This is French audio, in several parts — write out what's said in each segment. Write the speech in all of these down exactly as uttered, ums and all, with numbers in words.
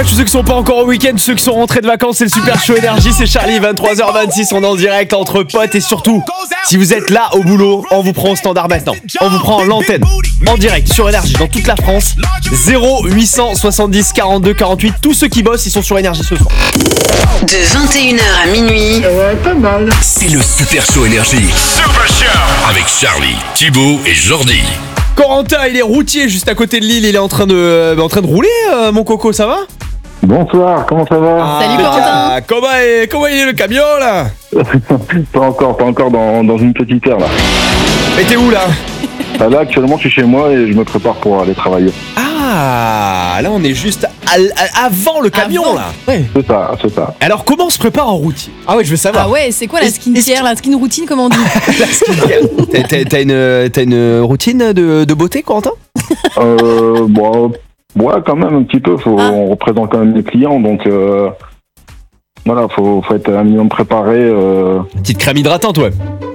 Tous ceux qui sont pas encore au week-end, ceux qui sont rentrés de vacances, c'est le Super Show Énergie, c'est Charlie, vingt-trois heures vingt-six, on est en direct entre potes et surtout, si vous êtes là au boulot, on vous prend au standard maintenant. On vous prend en l'antenne, en direct, sur Énergie, dans toute la France. zéro huit cent soixante-dix quarante-deux quarante-huit, tous ceux qui bossent, ils sont sur Énergie ce soir. De vingt et une heures à minuit. Ouais, pas mal. C'est le Super Show Énergie. Super Show avec Charlie, Thibaut et Jordi. Corentin, il est routier juste à côté de Lille, il est en train de, euh, en train de rouler, euh, mon coco, ça va? Bonsoir, comment ça va? Salut, Corentin. Ah, comment, est, comment il est le camion là? Pas encore, pas encore dans, dans une petite heure là. Mais t'es où là? Ah, là actuellement je suis chez moi et je me prépare pour aller travailler. Ah, là on est juste à, à- avant le camion Avant. là. Ouais. C'est ça, c'est ça. Alors comment on se prépare en routier? Ah ouais, je veux savoir. Ah ouais, c'est quoi la Est-ce- skincare, la skin routine, comment on dit? La skincare. T'as- t'as- T'as une, t'as une routine de, de beauté, Corentin? Euh, bon, ouais quand même un petit peu, faut, Ah. on représente quand même les clients donc euh, voilà, faut, faut être un minimum préparé. Euh, Petite crème hydratante, ouais.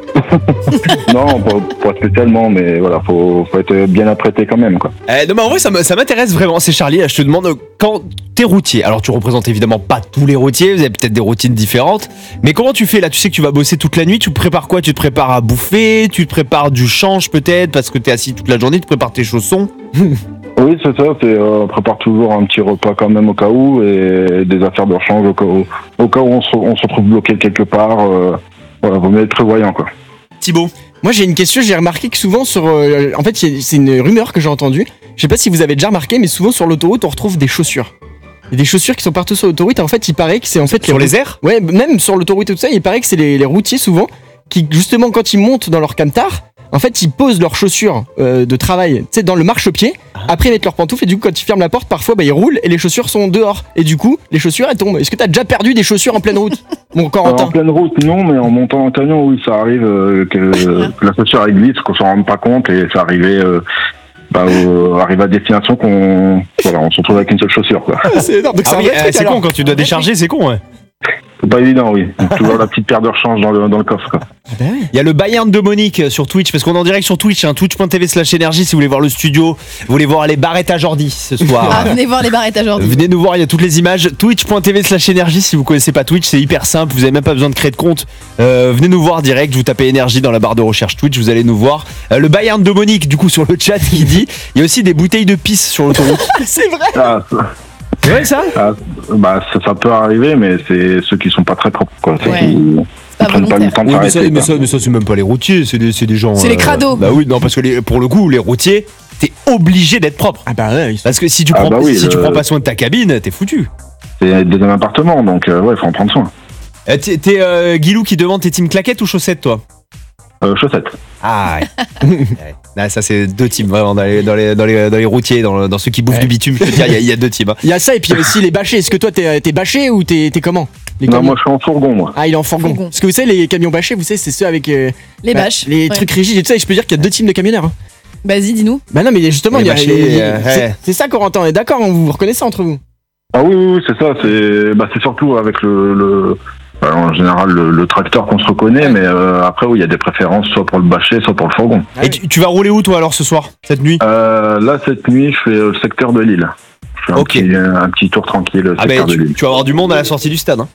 non, pas, pas spécialement, mais voilà, faut, faut être bien apprêté quand même quoi. Euh, non mais en vrai ça me- ça m'intéresse vraiment, c'est Charlie, là, je te demande, quand t'es routier, alors tu représentes évidemment pas tous les routiers, vous avez peut-être des routines différentes, mais comment tu fais là? Tu sais que tu vas bosser toute la nuit, tu te prépares quoi? Tu te prépares à bouffer, tu te prépares du change peut-être, parce que t'es assis toute la journée, tu prépares tes chaussons? Oui, c'est ça, c'est, euh, on prépare toujours un petit repas quand même au cas où et des affaires de rechange au cas où, au cas où on, se, on se retrouve bloqué quelque part. Euh, voilà, vaut mieux être prévoyant quoi. Thibaut? Moi j'ai une question, j'ai remarqué que souvent sur... euh, en fait y a- c'est une rumeur que j'ai entendue, je sais pas si vous avez déjà remarqué, mais souvent sur l'autoroute on retrouve des chaussures. Il y a des chaussures qui sont partout sur l'autoroute et en fait il paraît que c'est en fait... Sur les les airs? Ouais, même sur l'autoroute et tout ça, il paraît que c'est les, les routiers souvent qui justement quand ils montent dans leur camtar, en fait ils posent leurs chaussures euh, de travail, tu sais, dans le marchepied, après ils mettent leurs pantoufles et du coup quand ils ferment la porte parfois bah, ils roulent et les chaussures sont dehors et du coup les chaussures elles tombent. Est-ce que t'as déjà perdu des chaussures en pleine route, mon Alors, Corentin? en pleine route, non, mais en montant en camion, oui, ça arrive euh, que, que la chaussure elle glisse, qu'on s'en rende pas compte et ça arrivait, euh, bah, au- arrive à destination qu'on, voilà, on se retrouve avec une seule chaussure, quoi. C'est énorme, donc Ah c'est un oui, vrai euh, truc, c'est alors. con quand tu dois décharger, c'est con, ouais. C'est pas évident, oui. Toujours la petite paire de rechange dans le, dans le coffre, quoi. Il y a le Bayern de Monique sur Twitch, parce qu'on est en direct sur Twitch, hein, twitch.tv slash énergie si vous voulez voir le studio, vous voulez voir les barrettes à Jordi ce soir. Ah, venez voir les barrettes à Jordi. Venez nous voir, il y a toutes les images. Twitch.tv slash énergie si vous connaissez pas Twitch, c'est hyper simple, vous avez même pas besoin de créer de compte. Euh, venez nous voir direct, vous tapez énergie dans la barre de recherche Twitch, vous allez nous voir. Euh, le Bayern de Monique, du coup, sur le chat qui dit, il y a aussi des bouteilles de pisse sur l'autoroute. C'est vrai. Ah, ça, C'est vrai ça? ah, bah, ça, ça peut arriver, mais c'est ceux qui sont pas très propres, quoi. Ceux Ouais. qui pas qui prennent pas le volontaire. temps de Oui, mais ça, s'arrêter, mais, quoi. ça, mais ça, c'est même pas les routiers, c'est des, c'est des gens. C'est les crados. Bah oui, non, parce que les- pour le coup, les routiers, t'es obligé d'être propre. Ah bah ouais, ils sont- Parce que si tu Ah prends, bah oui, si tu le- prends pas soin de ta cabine, t'es foutu. C'est des appartements, donc euh, ouais, faut en prendre soin. Euh, t'es t'es, euh, Guilou qui demande, t'es team claquettes ou chaussettes toi? Euh, chaussettes. Ah ouais. Ouais. Ah, ça c'est deux teams vraiment dans les, dans les, dans les, dans les routiers, dans, dans ceux qui bouffent Ouais. du bitume, je peux te dire, il y, a- il y a deux teams. hein. Il y a ça et puis il y a aussi les bâchés. Est-ce que toi t'es t'es bâché ou t'es t'es comment? Les Non, camions. moi je suis en fourgon, moi. Ah il est en fourgon. Fourgon. Parce que vous savez les camions bâchés, vous savez c'est ceux avec euh, Les bah, bâches. les Ouais. trucs rigides et tout ça. Et je peux dire qu'il y a deux teams de camionneurs. hein. Vas-y, dis-nous. Bah non mais justement Les il y a, bâchés, il y a- euh, c'est- ouais. c'est ça Corentin. On est d'accord, on vous reconnaissez entre vous. Ah oui, oui, oui, c'est ça. C'est, bah, c'est surtout avec le, le bah, en général le, le tracteur qu'on se reconnaît, mais euh, après oui, il y a des préférences, soit pour le bâcher, soit pour le fourgon. Ah Et oui. tu, tu vas rouler où toi alors ce soir, cette nuit? Euh, là, cette nuit, je fais euh, le secteur de Lille. Je fais un, Ok. petit, un petit tour tranquille, le Ah secteur bah de tu, Lille. tu vas avoir du monde à la sortie du stade. Hein.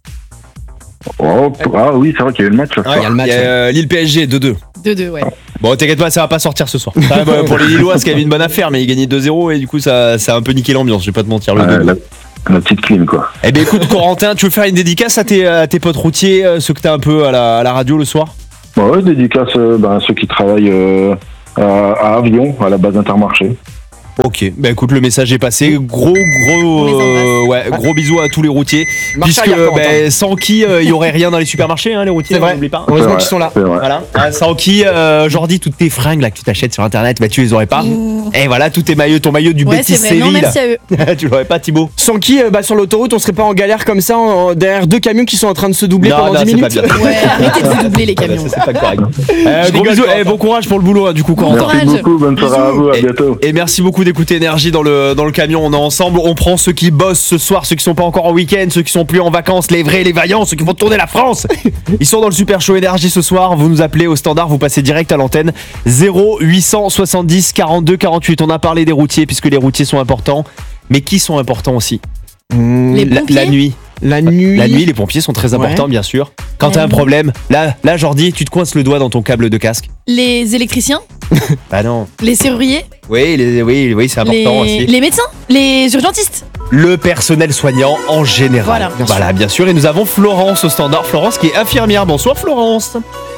Oh, p- ah oui, c'est vrai qu'il y a eu le match. ce Ouais, soir. il y a le match. Il y a, euh, Lille P S G deux deux. deux deux, ouais. Bon t'inquiète pas, ça va pas sortir ce soir. Ça, bah, pour les Lillois, c'est quand même une bonne affaire, mais ils gagnaient deux zéro et du coup ça, ça a un peu niqué l'ambiance, je vais pas te mentir. Le Ouais, deux deux. la, la petite clim, quoi. Eh bien écoute Corentin, tu veux faire une dédicace à tes, à tes potes routiers, euh, ceux que t'as un peu à la, à la radio le soir? Bon, ouais, dédicace euh, bah, à ceux qui travaillent euh, à, à Avion, à la base Intermarché. Ok, bah écoute, le message est passé. Gros, gros, On les euh, ouais, gros bisous à tous les routiers. Marche Puisque arrière, Corentin. bah, sans qui euh, il y aurait rien dans les supermarchés, hein, les routiers. C'est vrai. N'oublie pas. Heureusement C'est qu'ils sont là. C'est vrai. Voilà. Ah, sans qui, euh, aujourd'hui, toutes tes fringues là que tu t'achètes sur internet, bah tu les aurais pas. Mmh. Et voilà, tous tes maillots, ton maillot du Ouais, Betis c'est vrai. Non, Séville. merci à eux. Tu l'aurais pas, Thibaut? Sans qui euh, bah, sur l'autoroute on serait pas en galère comme ça en- derrière deux camions qui sont en train de se doubler Non, pendant non, dix c'est pas minutes. bien. Ouais, arrêtez de vous doubler les Ah, bah, camions. ça, c'est pas correct. Euh, Je gros rigole, bisous. Corentin. Eh, bon courage pour le boulot, hein, du coup, Corentin. courage. Merci beaucoup, bonne soirée à vous, à Et- bientôt. Et merci beaucoup d'écouter Énergie dans le, dans le camion. On est ensemble. On prend ceux qui bossent ce soir, ceux qui sont pas encore en week-end, ceux qui sont plus en vacances, les vrais, les vaillants, ceux qui vont tourner la France. Ils sont dans le Super Show Énergie ce soir. Vous nous appelez au standard, vous passez direct à l'antenne. zéro huit cent soixante-dix quarante-deux quarante-huit. On a parlé des routiers puisque les routiers sont importants. Mais qui sont importants aussi? Mmh, Les la, pompiers. la nuit. La nuit. La nuit, les pompiers sont très importants, Ouais. bien sûr. Quand La t'as un nuit. problème, là, là, Jordi, tu te coinces le doigt dans ton câble de casque. Les électriciens, Bah non. les serruriers, Oui, les- oui, oui, c'est important les... aussi. les médecins, les urgentistes. Le personnel soignant en général. Voilà. Bien Voilà, bien sûr. Et nous avons Florence au standard. Florence qui est infirmière. Bonsoir, Florence.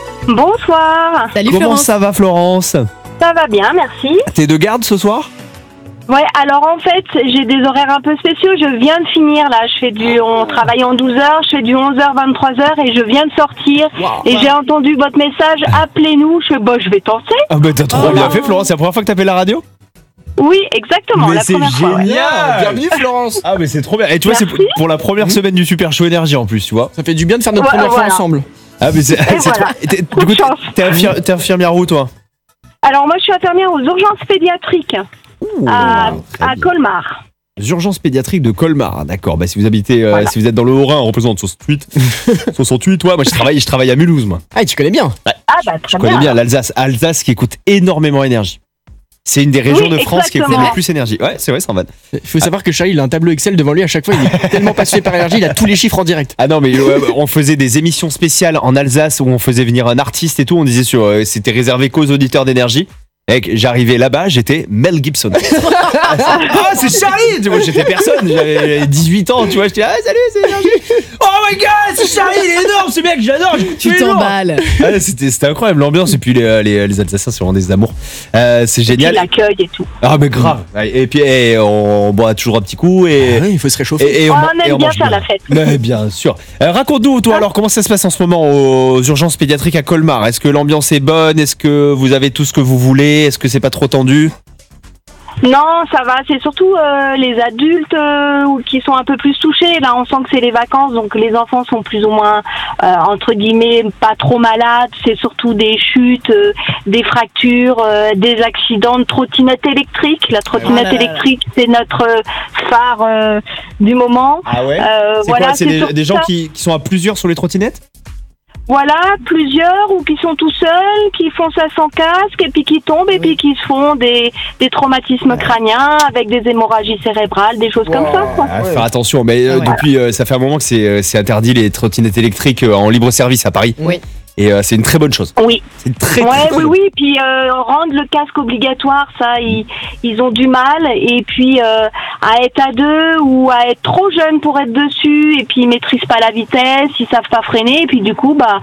Bonsoir, Salut Comment Florence. ça va, Florence? ça va bien, merci. T'es de garde ce soir? Ouais, alors en fait, j'ai des horaires un peu spéciaux. Je viens de finir là. Je fais du, on travaille en douze heures. Je fais du onze heures, vingt-trois heures et je viens de sortir. Et j'ai entendu votre message. Appelez-nous. Je fais, bah, je vais tenter. Ah bah t'as trop Oh bien là. fait, Florence. C'est la première fois que t'appelles la radio? Oui, exactement. Mais la c'est première fois. ouais. génial. Bienvenue Florence. Ah mais c'est trop bien. Et tu vois, c'est Merci. pour la première semaine du Super Show Énergie en plus, tu vois. Ça fait du bien de faire notre Ouais, première fois voilà. ensemble. Ah mais c'est c'est voilà. trop- et t'es- Coup Du coup, de chance. t'es infir- t'es infirmière où, toi? Alors moi, je suis infirmière aux urgences pédiatriques à, très à bien. Colmar. Les urgences pédiatriques de Colmar, d'accord. Bah si vous habitez, euh, Voilà. si vous êtes dans le Haut-Rhin, on représente soixante-huit. soixante-huit, ouais. Moi je travaille, je travaille à Mulhouse, moi. Ah, et tu connais bien. Ah bah très Je connais bien l'Alsace. Alsace qui écoute énormément énergie. C'est une des régions Oui, de France qui écoute exactement. le plus énergie. Ouais, c'est vrai, c'est en vanne. Il faut savoir que Charlie, il a un tableau Excel devant lui à chaque fois. Il est tellement passionné par énergie, il a tous les chiffres en direct. Ah non, mais ouais, on faisait des émissions spéciales en Alsace où on faisait venir un artiste et tout. On disait sur, euh, c'était réservé qu'aux auditeurs d'énergie. Mec, j'arrivais là-bas, j'étais Mel Gibson. Ah, c'est Charlie! Tu vois, j'étais personne, j'avais dix-huit ans, tu vois, j'étais, ah, salut, c'est Énergie! Oh my god, c'est Charlie, il est énorme, ce mec, j'adore! Tu t'emballes. Ah, c'était, c'était incroyable, l'ambiance, et puis les, les, les Alsaciens, c'est vraiment des amours. Euh, c'est Et puis génial. l'accueil et tout. Ah, mais grave. Et puis, eh, on boit toujours un petit coup et. Ah oui, il faut se réchauffer. Et, et Oh, on, on et aime bien mange faire la fête. Mais bien sûr. Euh, raconte-nous, toi, alors, comment ça se passe en ce moment aux urgences pédiatriques à Colmar? Est-ce que l'ambiance est bonne? Est-ce que vous avez tout ce que vous voulez? Est-ce que c'est pas trop tendu? Non, ça va. C'est surtout euh, les adultes euh, qui sont un peu plus touchés. Là, on sent que c'est les vacances, donc les enfants sont plus ou moins euh, entre guillemets pas trop malades. C'est surtout des chutes, euh, des fractures, euh, des accidents de trottinette électrique. La trottinette Oh là là là. électrique, c'est notre euh, phare euh, du moment. Ah ouais? Euh, C'est voilà, quoi? C'est c'est des, surtout des gens ça. qui, qui sont à plusieurs sur les trottinettes? Voilà, plusieurs ou qui sont tout seuls, qui font ça sans casque et puis qui tombent et puis qui se font des, des traumatismes crâniens avec des hémorragies cérébrales, des choses comme ça, quoi. Ah, faire attention, mais euh, Ah ouais. depuis, euh, ça fait un moment que c'est, euh, c'est interdit les trottinettes électriques euh, en libre service à Paris. Oui. Et euh, c'est une très bonne chose. Oui, C'est une très, ouais, très, très oui, bonne- oui. Puis euh, rendre le casque obligatoire, ça, ils, ils ont du mal. Et puis euh, à être à deux ou à être trop jeune pour être dessus, et puis ils maîtrisent pas la vitesse, ils savent pas freiner, et puis du coup, bah,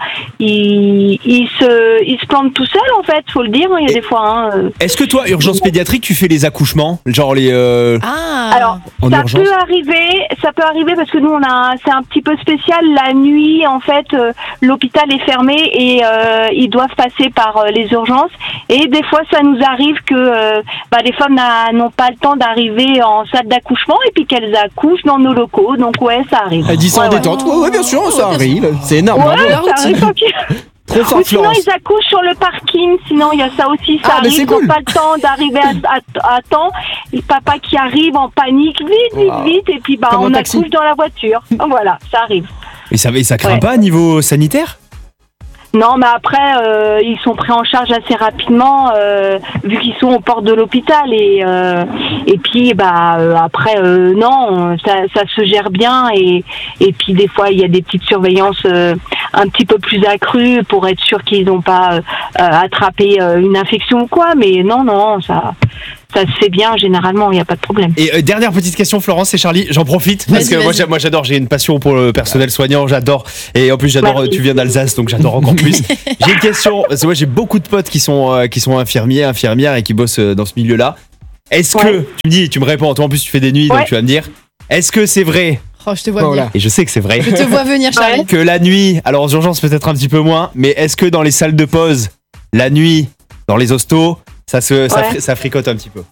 ils, ils se, ils se plantent tout seuls en fait. Faut le dire. Il y a Et- des fois. Hein, euh. Est-ce que toi, urgence pédiatrique, tu fais les accouchements? Genre les. euh, Ah. Alors, en ça urgence? peut arriver, ça peut arriver parce que nous on a, un- c'est un petit peu spécial. La nuit, en fait, euh, l'hôpital est fermé et euh, ils doivent passer par euh, les urgences. Et des fois, ça nous arrive que euh, bah, les femmes n'a- n'ont pas le temps d'arriver en salle d'accouchement et puis qu'elles accouchent dans nos locaux. Donc ouais, ça arrive. Elle dit ça en Ouais, ouais. détente. Ouais, ouais, bien sûr, ça Ouais, arrive. C'est énorme. Ouais, bravo. la ça arrive. ok. Trop Ou fort, sinon Florence. ils accouchent sur le parking, sinon il y a ça aussi, ça Ah, mais arrive, c'est ils n'ont cool. pas le temps d'arriver à, à- à temps, et papa qui arrive en panique, vite, vite, Wow. vite, et puis bah Comme un on taxi. accouche dans la voiture. Voilà, ça arrive. Et ça, et ça craint Ouais. pas niveau sanitaire? Non, mais après, euh, ils sont pris en charge assez rapidement, euh, vu qu'ils sont aux portes de l'hôpital. Et, euh, et puis, bah, euh, après, euh, non, ça, ça se gère bien. Et, et puis, des fois, il y a des petites surveillances euh, un petit peu plus accrues pour être sûr qu'ils n'ont pas euh, attrapé euh, une infection ou quoi. Mais non, non, ça, ça se fait bien, généralement, il n'y a pas de problème. Et euh, dernière petite question, Florence, c'est Charlie. J'en profite parce Vas-y, que moi, vas-y. j'a- moi j'adore, j'ai une passion pour le personnel soignant, j'adore. Et en plus, j'adore, Merci. euh, tu viens d'Alsace, donc j'adore encore plus. J'ai une question, parce que moi j'ai beaucoup de potes qui sont, euh, qui sont infirmiers, infirmières et qui bossent euh, dans ce milieu-là. Est-ce Ouais. que, tu me dis, tu me réponds, toi en plus tu fais des nuits, donc Ouais. tu vas me dire, est-ce que c'est vrai, Oh, je te vois Voilà. venir. et je sais que c'est vrai, Je te vois venir, Charlie. que la nuit, alors aux urgences peut-être un petit peu moins, mais est-ce que dans les salles de pause, la nuit, dans les hostos, ça, se, ça, Ouais. fri- ça fricote un petit peu?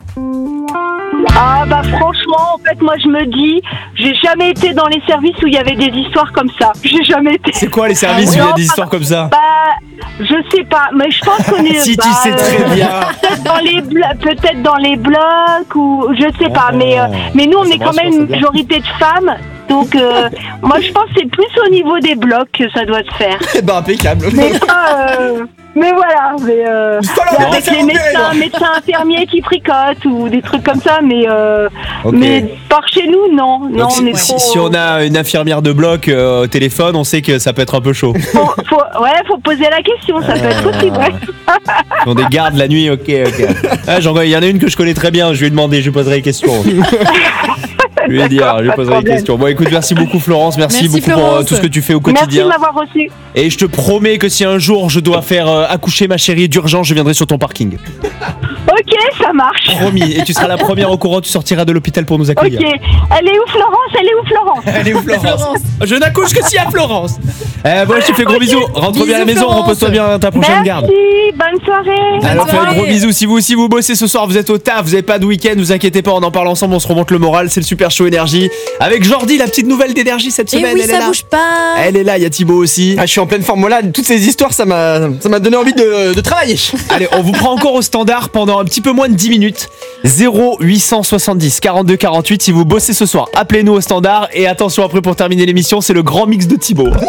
Ah bah franchement, en fait, moi je me dis, j'ai jamais été dans les services où il y avait des histoires comme ça. J'ai jamais été. C'est quoi les services Ah où il y a ouais. des histoires comme ça? Bah, je sais pas, mais je pense qu'on est. Si bah, tu sais très euh, bien. Peut-être dans les blo- peut-être dans les blocs ou je sais pas, mais euh, mais nous on Ça est me quand rassure, même c'est une bien. majorité de femmes, donc euh, moi je pense que c'est plus au niveau des blocs que ça doit se faire. Eh ben, impeccable. Mais pas, euh, mais voilà, mais, euh, Alors, mais on va avec faire les opérer, médecins, alors. médecins infirmiers qui tricotent ou des trucs comme ça, mais, euh, Ok. mais par chez nous, non. non Donc, si, on est si- trop... si on a une infirmière de bloc euh, au téléphone, on sait que ça peut être un peu chaud. Faut, faut- ouais, faut poser la question, ça peut être possible, ouais. Ils ont des gardes la nuit, ok, ok. Ah, j'en vois, il y en a une que je connais très bien, je vais lui demander, je lui poserai les questions. Je vais lui dire, je lui pas de poserai les problème. questions. Bon, écoute, merci beaucoup Florence, merci, Merci, beaucoup pour euh, Florence. tout ce que tu fais au Merci de quotidien. m'avoir reçu. Et je te promets que si un jour je dois faire euh, accoucher ma chérie d'urgence, je viendrai sur ton parking. Ok, ça marche. Promis, et tu seras la première au courant, tu sortiras de l'hôpital pour nous accueillir. Ok. Elle est où Florence Elle est où Florence Elle est où Florence? Je n'accouche que s'il y a Florence. Eh, bon, je te fais gros bisous. Rentre bien à la Bisous, maison, Florence. repose-toi bien à ta prochaine garde. Merci, bonne soirée. Alors, fais un soirée. gros bisou. Si vous aussi vous bossez ce soir, vous êtes au taf, vous n'avez pas de week-end, vous inquiétez pas, on en parle ensemble, on se remonte le moral. C'est le Super Show Énergie. Avec Jordi, la petite nouvelle d'énergie cette Et semaine. oui, elle est ça là. bouge pas. Elle est là, il y a Thibaut aussi. Ah, je suis en pleine forme. Moi là, toutes ces histoires, ça m'a, ça m'a donné envie de, de travailler. Allez, on vous prend encore au standard pendant un petit peu moins de dix minutes. zéro huit cent soixante-dix quarante-deux quarante-huit si vous bossez ce soir. Appelez-nous au standard et attention après pour terminer l'émission, c'est le grand mix de Thibaut.